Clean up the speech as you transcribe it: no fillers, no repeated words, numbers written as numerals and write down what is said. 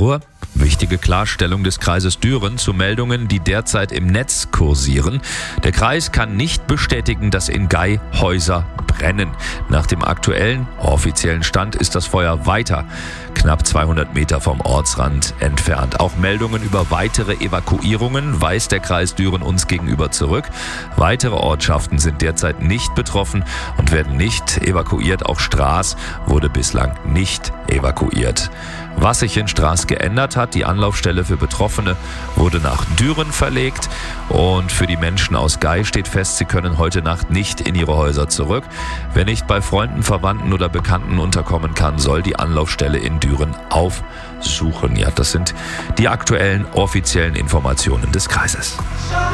Ruhr. Wichtige Klarstellung des Kreises Düren zu Meldungen, die derzeit im Netz kursieren. Der Kreis kann nicht bestätigen, dass in Gay Häuser brennen. Nach dem aktuellen offiziellen Stand ist das Feuer weiter knapp 200 Meter vom Ortsrand entfernt. Auch Meldungen über weitere Evakuierungen weist der Kreis Düren uns gegenüber zurück. Weitere Ortschaften sind derzeit nicht betroffen und werden nicht evakuiert. Auch Straß wurde bislang nicht evakuiert. Was sich in Straß geändert hat, die Anlaufstelle für Betroffene wurde nach Düren verlegt und für die Menschen aus Gay steht fest, sie können heute Nacht nicht in ihre Häuser zurück. Wer nicht bei Freunden, Verwandten oder Bekannten unterkommen kann, soll die Anlaufstelle in Düren aufsuchen. Ja, das sind die aktuellen offiziellen Informationen des Kreises.